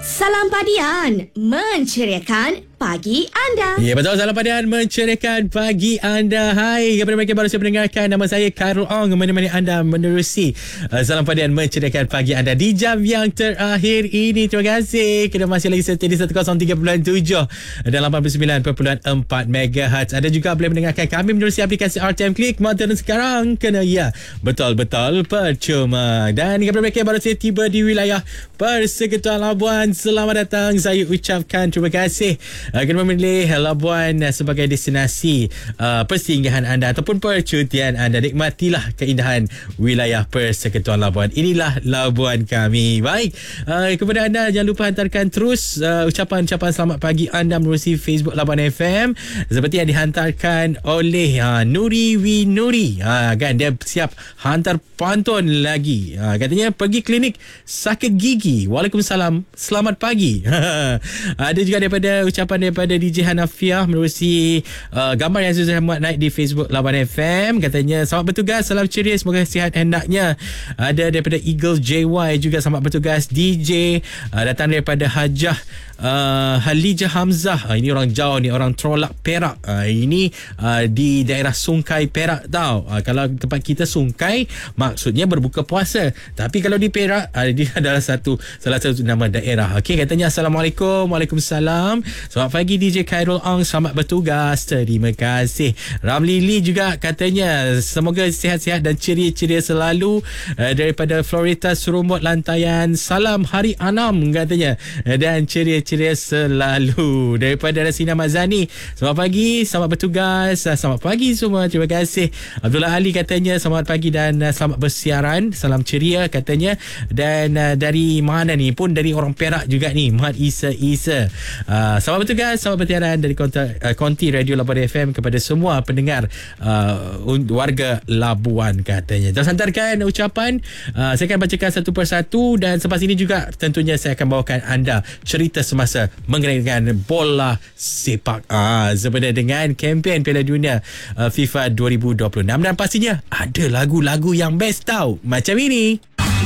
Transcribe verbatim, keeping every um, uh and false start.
Salam Padian, menceriakan pagi anda. Ya, betul. Salam Padian, menceriakan pagi anda. Hai, kepada mereka baru saya mendengarkan, nama saya Khairul Ong, menemani anda menerusi uh, Salam Padian, menceriakan pagi anda di jam yang terakhir ini. Terima kasih. Kita masih lagi setia di seratus tiga perpuluhan tujuh dan lapan puluh sembilan perpuluhan empat megahertz. Ada juga boleh mendengarkan kami menerusi aplikasi R T M Click. Moden sekarang kena ya, betul-betul percuma. Dan kepada mereka baru saya tiba di wilayah Persekutuan Labuan, selamat datang. Saya ucapkan terima kasih Uh, kena memilih Labuan uh, sebagai destinasi uh, persinggahan anda ataupun percutian anda. Nikmatilah keindahan wilayah Persekutuan Labuan. Inilah Labuan kami. Baik, uh, kepada anda jangan lupa hantarkan terus uh, ucapan-ucapan selamat pagi anda melalui Facebook Labuan F M seperti yang dihantarkan oleh uh, Nuri Wi Nuri. Uh, kan dia siap hantar pantun lagi. Uh, katanya pergi klinik sakit gigi. Waalaikumsalam. Selamat pagi. Ada juga daripada ucapan daripada D J Hanafiah menerusi uh, gambar yang saya muat naik di Facebook Labuan F M. Katanya selamat bertugas, salam ceria, semoga sihat hendaknya. Ada daripada Eagle J Y juga selamat bertugas. D J uh, datang daripada Hajah uh, Halijah Hamzah. uh, Ini orang jauh ni, orang Trolak Perak. uh, Ini uh, di daerah Sungkai Perak tau. uh, Kalau tempat kita Sungkai maksudnya berbuka puasa, tapi kalau di Perak uh, dia adalah satu salah satu nama daerah. Okey, katanya Assalamualaikum. Waalaikumsalam. Selamat pagi D J Khairul Ong, selamat bertugas. Terima kasih. Ramli Lee juga katanya semoga sihat-sihat dan ceria-ceria selalu. uh, Daripada Florita Serumut Lantaian, salam Hari Anam katanya, uh, dan ceria-ceria selalu. Daripada Rasina Mazani, selamat pagi, selamat bertugas. uh, Selamat pagi semua, terima kasih. Abdullah Ali katanya selamat pagi dan uh, selamat bersiaran, salam ceria katanya. Dan uh, dari mana ni pun, dari orang Perak juga ni, Mat Isa Isa. uh, Selamat bertugas, selamat bertiaran dari konti, uh, konti Radio Labuan F M kepada semua pendengar uh, warga Labuan katanya. Jangan hantarkan ucapan, uh, saya akan bacakan satu persatu, dan selepas ini juga tentunya saya akan bawakan anda cerita semasa mengenai bola sepak uh, sebenarnya dengan kempen Piala Dunia uh, FIFA dua ribu dua puluh enam, dan pastinya ada lagu-lagu yang best tau macam ini.